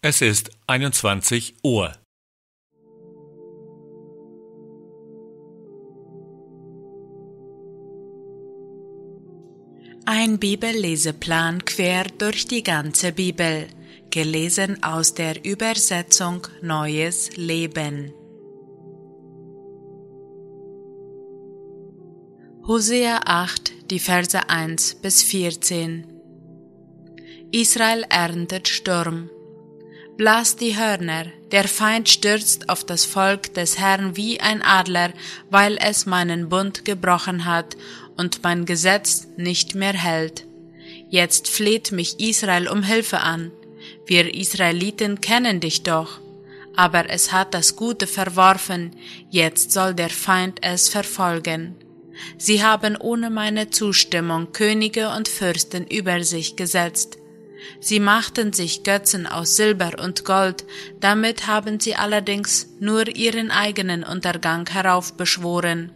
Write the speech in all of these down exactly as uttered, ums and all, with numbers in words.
Es ist einundzwanzig Uhr. Ein Bibelleseplan quer durch die ganze Bibel, gelesen aus der Übersetzung Neues Leben. Hosea acht, die Verse eins bis vierzehn. Israel erntet Sturm. Blasst die Hörner, der Feind stürzt auf das Volk des Herrn wie ein Adler, weil es meinen Bund gebrochen hat und mein Gesetz nicht mehr hält. Jetzt fleht mich Israel um Hilfe an. Wir Israeliten kennen dich doch. Aber es hat das Gute verworfen, jetzt soll der Feind es verfolgen. Sie haben ohne meine Zustimmung Könige und Fürsten über sich gesetzt. Sie machten sich Götzen aus Silber und Gold, damit haben sie allerdings nur ihren eigenen Untergang heraufbeschworen.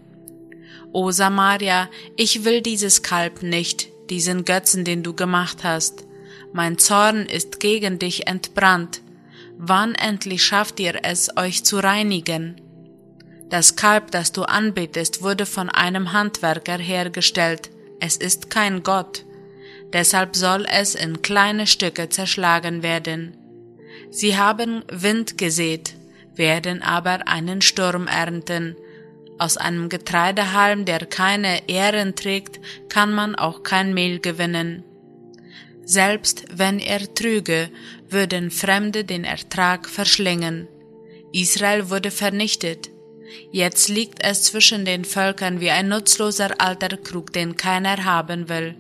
O Samaria, ich will dieses Kalb nicht, diesen Götzen, den du gemacht hast. Mein Zorn ist gegen dich entbrannt. Wann endlich schafft ihr es, euch zu reinigen? Das Kalb, das du anbetest, wurde von einem Handwerker hergestellt. Es ist kein Gott. Deshalb soll es in kleine Stücke zerschlagen werden. Sie haben Wind gesät, werden aber einen Sturm ernten. Aus einem Getreidehalm, der keine Ähren trägt, kann man auch kein Mehl gewinnen. Selbst wenn er trüge, würden Fremde den Ertrag verschlingen. Israel wurde vernichtet. Jetzt liegt es zwischen den Völkern wie ein nutzloser alter Krug, den keiner haben will.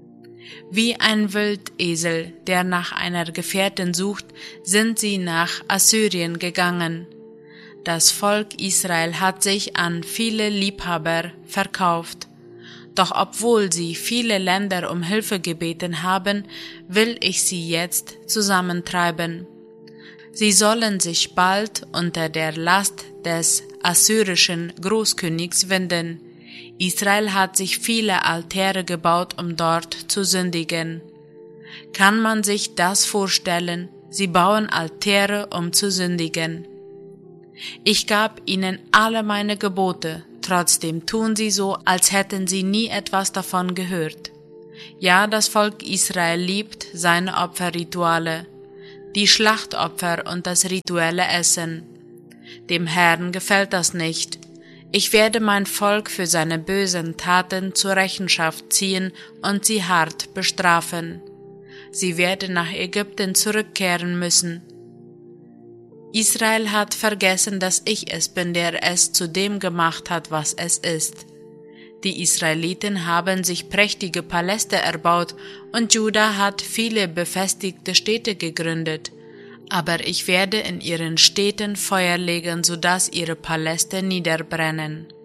Wie ein Wildesel, der nach einer Gefährtin sucht, sind sie nach Assyrien gegangen. Das Volk Israel hat sich an viele Liebhaber verkauft. Doch obwohl sie viele Länder um Hilfe gebeten haben, will ich sie jetzt zusammentreiben. Sie sollen sich bald unter der Last des assyrischen Großkönigs winden. Israel hat sich viele Altäre gebaut, um dort zu sündigen. Kann man sich das vorstellen? Sie bauen Altäre, um zu sündigen. Ich gab ihnen alle meine Gebote, trotzdem tun sie so, als hätten sie nie etwas davon gehört. Ja, das Volk Israel liebt seine Opferrituale, die Schlachtopfer und das rituelle Essen. Dem Herrn gefällt das nicht. Ich werde mein Volk für seine bösen Taten zur Rechenschaft ziehen und sie hart bestrafen. Sie werden nach Ägypten zurückkehren müssen. Israel hat vergessen, dass ich es bin, der es zu dem gemacht hat, was es ist. Die Israeliten haben sich prächtige Paläste erbaut und Juda hat viele befestigte Städte gegründet. Aber ich werde in ihren Städten Feuer legen, sodass ihre Paläste niederbrennen.